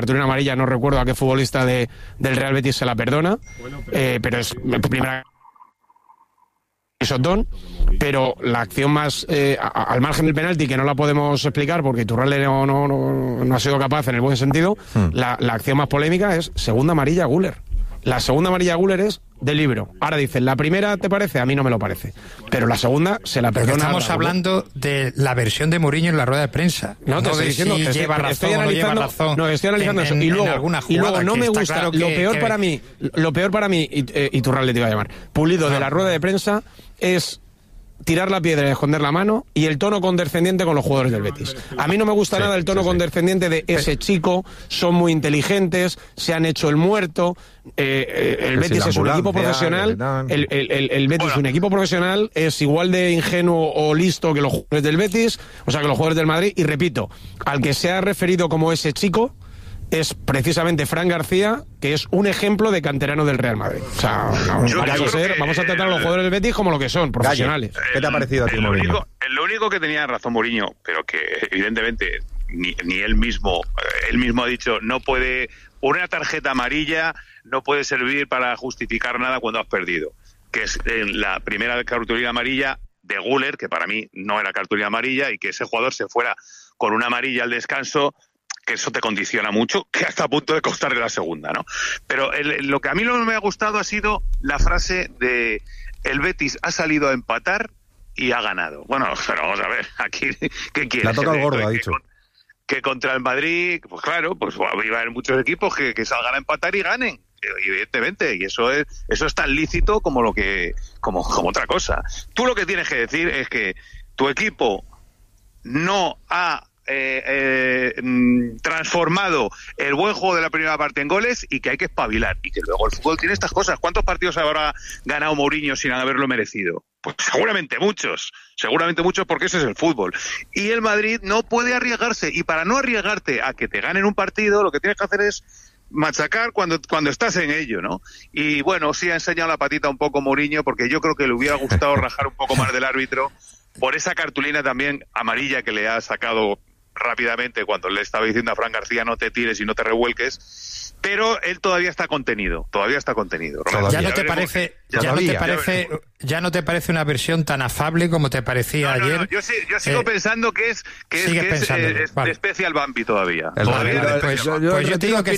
cartulina amarilla, no recuerdo a qué futbolista del Real Betis se la perdona, pero es primera Sotón, pero la acción más al margen del penalti, que no la podemos explicar porque Iturralde no ha sido capaz en el buen sentido, la acción más polémica es segunda amarilla a Güler. La segunda amarilla a Güler es de libro. Ahora dicen, ¿la primera te parece? A mí no me lo parece. Pero la segunda se la perdona. Estamos hablando de la versión de Mourinho en la rueda de prensa. No te estoy diciendo si lleva razón o no lleva razón. No, estoy analizando eso. Y luego no me gusta. Claro lo peor para mí, Iturralde te iba a llamar, Pulido, de la rueda de prensa, es tirar la piedra y esconder la mano, y el tono condescendiente con los jugadores del Betis. A mí no me gusta nada el tono condescendiente de ese chico, son muy inteligentes, se han hecho el muerto. El Betis es un equipo profesional, el Betis es un equipo profesional, es igual de ingenuo o listo que los jugadores del Betis, o sea, que los jugadores del Madrid, y repito, al que se ha referido como ese chico es precisamente Fran García, que es un ejemplo de canterano del Real Madrid. O sea, vamos a tratar a los jugadores del Betis como lo que son, profesionales. ¿Qué te ha parecido a ti, Mourinho? Lo único que tenía razón Mourinho, pero que evidentemente ni él mismo ha dicho, no puede, una tarjeta amarilla no puede servir para justificar nada cuando has perdido. Que es la primera cartulina amarilla de Güler, que para mí no era cartulina amarilla, y que ese jugador se fuera con una amarilla al descanso, que eso te condiciona mucho, que hasta a punto de costarle la segunda, ¿no? Pero lo que a mí no me ha gustado ha sido la frase de el Betis ha salido a empatar y ha ganado. Bueno, pero vamos a ver, aquí, ¿qué quieres? La toca el gordo, ha dicho. Que contra el Madrid, pues claro, pues iba a haber muchos equipos que salgan a empatar y ganen, evidentemente, y eso es tan lícito como otra cosa. Tú lo que tienes que decir es que tu equipo no ha transformado el buen juego de la primera parte en goles, y que hay que espabilar, y que luego el fútbol tiene estas cosas. ¿Cuántos partidos habrá ganado Mourinho sin haberlo merecido? Pues seguramente muchos, porque eso es el fútbol. Y el Madrid no puede arriesgarse, y para no arriesgarte a que te ganen un partido, lo que tienes que hacer es machacar cuando estás en ello, ¿no? Y bueno, sí ha enseñado la patita un poco Mourinho, porque yo creo que le hubiera gustado rajar un poco más del árbitro por esa cartulina también amarilla que le ha sacado rápidamente cuando le estaba diciendo a Fran García no te tires y no te revuelques, pero él todavía está contenido. ¿Ya no te parece una versión tan afable como te parecía ayer? No, yo sigo pensando que es de Special Bambi todavía. Pues yo te digo que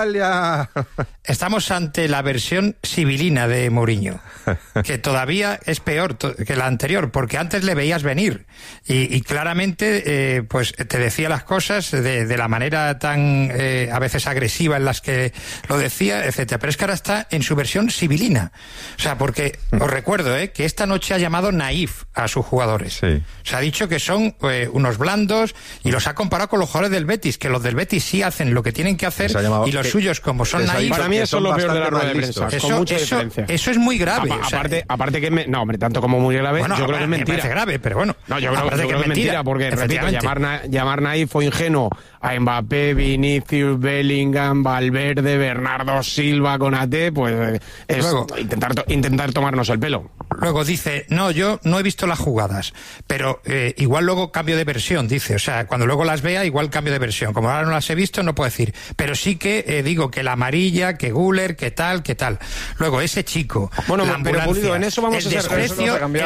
estamos ante la versión sibilina de Mourinho, que todavía es peor que la anterior, porque antes le veías venir y claramente pues te decía las cosas de la manera tan a veces agresiva en las que lo decía, etcétera. Pero es que ahora está en su versión sibilina. O sea, porque os recuerdo que esta noche ha llamado naif a sus jugadores. Sí. Se ha dicho que son unos blandos, y los ha comparado con los jugadores del Betis, que los del Betis sí hacen lo que tienen que hacer, y los suyos, como son naif... Para mí eso es lo peor de la rueda de prensa, con mucha diferencia. Eso es muy grave. Aparte que... no, hombre, tanto como muy grave, bueno, yo creo que es mentira. Me parece grave, pero bueno. No, yo creo que es mentira, porque, repito, llamar naif o ingenuo a Mbappé, Vinicius, Bellingham, Valverde, Bernardo Silva, Konaté, pues es luego, intentar tomarnos el pelo. Luego dice, no, yo no he visto las jugadas, pero igual luego cambio de versión, dice. O sea, cuando luego las vea, igual cambio de versión. Como ahora no las he visto, no puedo decir. Pero sí que digo que la amarilla, que Güler, que tal. Luego, ese chico, bueno, pero Pulido, en eso vamos a ser...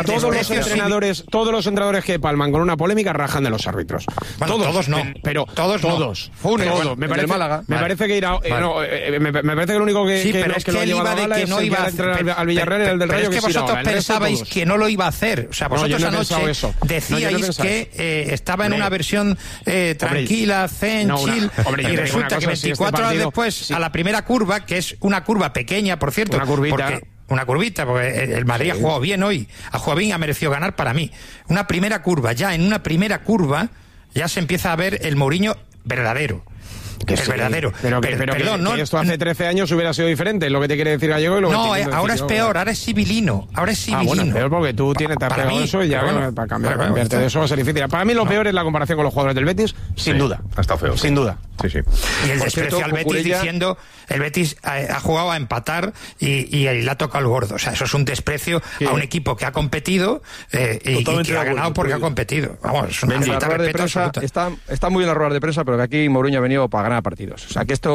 Todos los entrenadores que palman con una polémica rajan de los árbitros. Bueno, todos no. Pero todos. Funes, todos. Me parece que irá... me parece que el único que... Sí, pero es que él iba de que no iba a hacer al Villarreal, el del Rayo, que vosotros pensabais que no lo iba a hacer. O sea, vosotros anoche decíais que estaba en una versión tranquila, zen, chill, y resulta que 24 horas después, a la primera curva, que es una curva pequeña, por cierto, una curvita, porque el Madrid ha jugado bien hoy, ha merecido ganar para mí. Una primera curva, en una primera curva ya se empieza a ver el Mourinho verdadero. Verdadero. Pero esto hace 13 años hubiera sido diferente, es lo que te quiere decir Gallego. Ahora es peor, ahora es sibilino. Bueno, es peor porque tú tienes pegado eso y ya para cambiarte de eso va a ser difícil. Para mí lo peor es la comparación con los jugadores del Betis, sin duda. Está feo. Sin duda. Sí. Y el desprecio al Betis diciendo, el Betis ha jugado a empatar y le ha tocado el gordo. O sea, eso es un desprecio a un equipo que ha competido y que ha ganado porque ha competido. Vamos, es una falta de respeto absoluta. Está muy bien la rueda de prensa, pero que aquí Mourinho ha venido para ganar partidos. O sea, que esto